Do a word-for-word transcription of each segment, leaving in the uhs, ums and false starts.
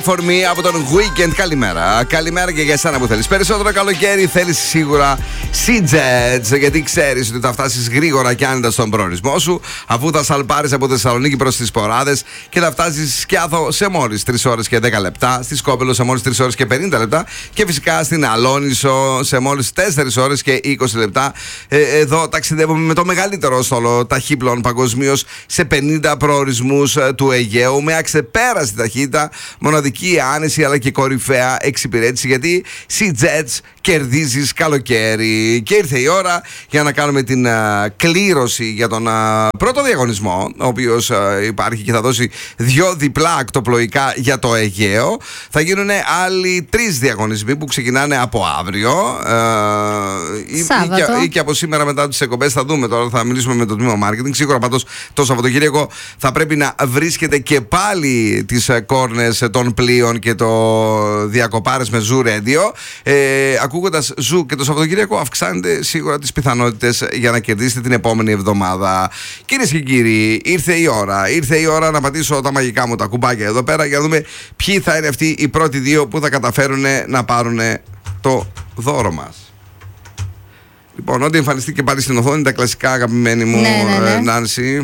For me από τον Weekend. Καλημέρα. Καλημέρα και για εσένα που θέλεις περισσότερο καλοκαίρι. Θέλεις σίγουρα Sea-Jets, γιατί ξέρεις ότι θα φτάσεις γρήγορα και άνετα στον προορισμό σου, αφού θα σαλπάρεις από Θεσσαλονίκη προς τις Ποράδες και θα φτάσεις Σκιάθο σε μόλις τρεις ώρες και δέκα λεπτά, στη Σκόπελο σε μόλις τρεις ώρες και πενήντα λεπτά και φυσικά στην Αλόνισο σε μόλις τέσσερις ώρες και είκοσι λεπτά. Ε, εδώ ταξιδεύουμε με το μεγαλύτερο στόλο ταχύπλων παγκοσμίως σε πενήντα προορισμούς του Αιγαίου με αξεπέραστη ταχύτητα, μοναδική άνεση αλλά και κορυφαία εξυπηρέτηση, γιατί Sea-Jets κερδίζεις καλοκαίρι. Και ήρθε η ώρα για να κάνουμε την α, κλήρωση για τον α, πρώτο διαγωνισμό, ο οποίος α, υπάρχει και θα δώσει δυο διπλά ακτοπλοϊκά για το Αιγαίο. Θα γίνουν άλλοι τρεις διαγωνισμοί που ξεκινάνε από αύριο ε, ή, ή, και, ή και από σήμερα μετά τις εκπομπές. Θα δούμε τώρα, θα μιλήσουμε με το τμήμα marketing. Σίγουρα πάντως το Σαββατοκύριακο θα πρέπει να βρίσκετε και πάλι τις κόρνες των πλοίων και το διακοπάρες με Zoo Radio. Ε, ακούγοντας Zoo και το Σαββατοκύριακο αυξάνετε σίγουρα τις πιθανότητες για να κερδίσετε την επόμενη εβδομάδα. Κυρίες και κύριοι, ήρθε η ώρα. Ήρθε η ώρα να πατήσω τα μαγικά μου τα κουμπάκια εδώ πέρα για να δούμε ποιοι θα είναι αυτοί οι πρώτοι δύο που θα καταφέρουν να πάρουν το δώρο μας. Λοιπόν, ό,τι εμφανιστεί και πάλι στην οθόνη, τα κλασικά, αγαπημένη μου, ναι, ναι, ναι. Νάνση.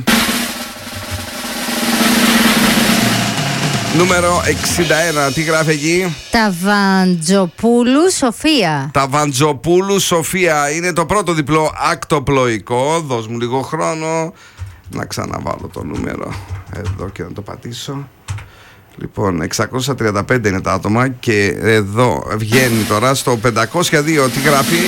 Νούμερο εξήντα ένα, τι γράφει εκεί? Ταβαντζοπούλου Σοφία. Ταβαντζοπούλου Σοφία είναι το πρώτο διπλό ακτοπλοϊκό. Δώσ' μου λίγο χρόνο να ξαναβάλω το νούμερο εδώ και να το πατήσω. Λοιπόν, εξακόσια τριάντα πέντε είναι τα άτομα και εδώ βγαίνει τώρα στο πεντακόσια δύο. Τι γράφει?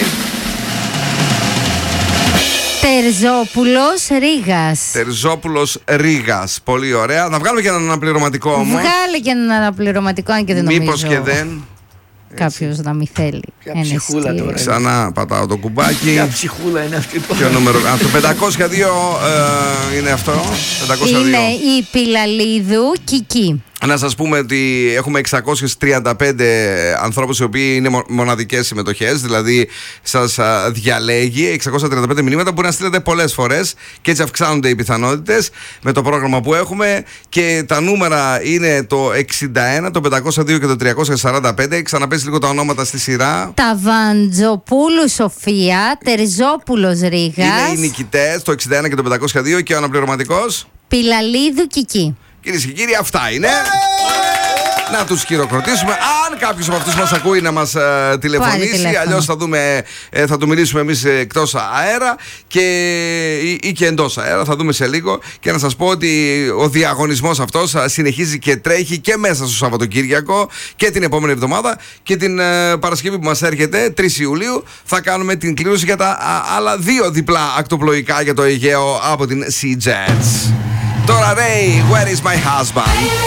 Τερζόπουλος Ρήγας. Τερζόπουλος Ρήγας. Πολύ ωραία. Να βγάλουμε και έναν αναπληρωματικό όμως. Βγάλε και έναν αναπληρωματικό, αν και δεν νομίζω. Μήπως και δεν. Κάποιος να μην θέλει. Ποια ψυχούλα τώρα. Ξανά πατάω το κουμπάκι. Ποια ψυχούλα είναι αυτή που. Ποιο νούμερο? Α, το πεντακόσια δύο ε, είναι αυτό. πεντακόσια δύο. Είναι η Πιλαλίδου Κική. Να σας πούμε ότι έχουμε εξακόσιες τριάντα πέντε ανθρώπους οι οποίοι είναι μοναδικές συμμετοχές, δηλαδή σας α, διαλέγει εξακόσια τριάντα πέντε μηνύματα. Μπορεί να στείλετε πολλές φορές και έτσι αυξάνονται οι πιθανότητες με το πρόγραμμα που έχουμε. Και τα νούμερα είναι το εξήντα ένα, το πεντακόσια δύο και το τριακόσια σαράντα πέντε. Ξαναπες λίγο τα ονόματα στη σειρά. Ταβαντζοπούλου Σοφία, Τερζόπουλος Ρήγας. Είναι οι νικητές, το εξήντα ένα και το πεντακόσια δύο, και ο αναπληρωματικός Πιλαλίδου Κική. Κυρίες και κύριοι, αυτά είναι. Να τους χειροκροτήσουμε. Αν κάποιος από αυτούς μας ακούει, να μας ε, τηλεφωνήσει. Αλλιώς θα, δούμε, ε, θα του μιλήσουμε εμείς εκτός αέρα και, ή, ή και εντός αέρα. Θα δούμε σε λίγο. Και να σας πω ότι ο διαγωνισμός αυτός συνεχίζει και τρέχει και μέσα στο Σαββατοκύριακο και την επόμενη εβδομάδα. Και την ε, Παρασκευή που μας έρχεται, τρεις Ιουλίου, θα κάνουμε την κλήρωση για τα α, άλλα δύο διπλά ακτοπλοϊκά για το Αιγαίο από την Sea-Jets. Τώρα Ray, where is my husband?